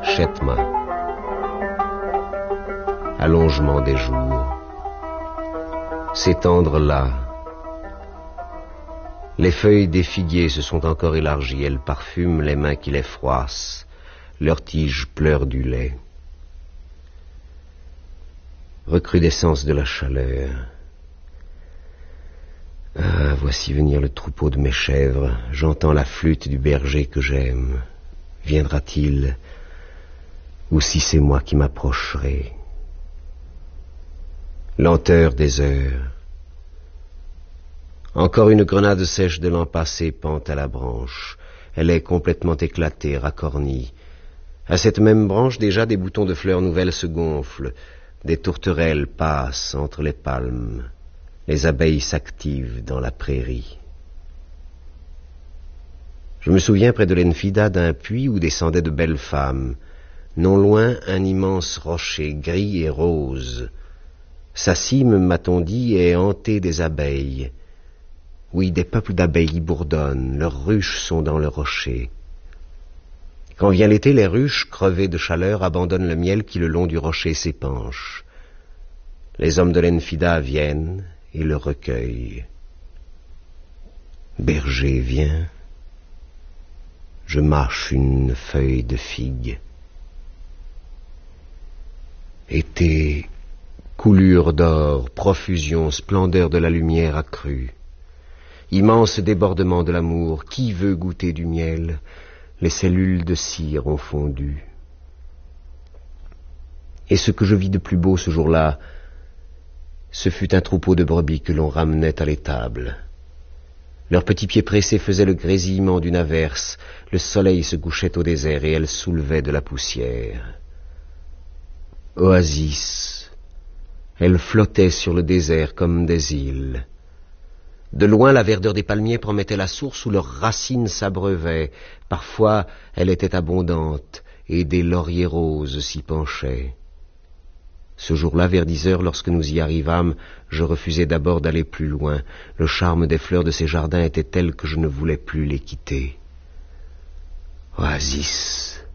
Chetma. Allongement des jours. S'étendre là. Les feuilles des figuiers se sont encore élargies, elles parfument les mains qui les froissent, leurs tiges pleurent du lait. Recrudescence de la chaleur. Ah, voici venir le troupeau de mes chèvres, j'entends la flûte du berger que j'aime. Viendra-t-il, ou si c'est moi qui m'approcherai? Lenteur des heures. Encore une grenade sèche de l'an passé pend à la branche. Elle est complètement éclatée, racornie. À cette même branche, déjà, des boutons de fleurs nouvelles se gonflent. Des tourterelles passent entre les palmes. Les abeilles s'activent dans la prairie. Je me souviens près de l'Enfida d'un puits où descendaient de belles femmes. Non loin, un immense rocher gris et rose. Sa cime, m'a-t-on dit, est hantée des abeilles. Oui, des peuples d'abeilles y bourdonnent, leurs ruches sont dans le rocher. Quand vient l'été, les ruches, crevées de chaleur, abandonnent le miel qui le long du rocher s'épanche. Les hommes de l'Enfida viennent et le recueillent. Berger, viens. Je mâche une feuille de figue. Été, coulure d'or, profusion, splendeur de la lumière accrue. Immense débordement de l'amour, qui veut goûter du miel? Les cellules de cire ont fondu. Et ce que je vis de plus beau ce jour-là, ce fut un troupeau de brebis que l'on ramenait à l'étable. Leurs petits pieds pressés faisaient le grésillement d'une averse, le soleil se couchait au désert et elles soulevaient de la poussière. Oasis, elles flottaient sur le désert comme des îles. De loin, la verdeur des palmiers promettait la source où leurs racines s'abreuvaient. Parfois, elle était abondante, et des lauriers roses s'y penchaient. Ce jour-là, vers 10 heures, lorsque nous y arrivâmes, je refusai d'abord d'aller plus loin. Le charme des fleurs de ces jardins était tel que je ne voulais plus les quitter. Oasis,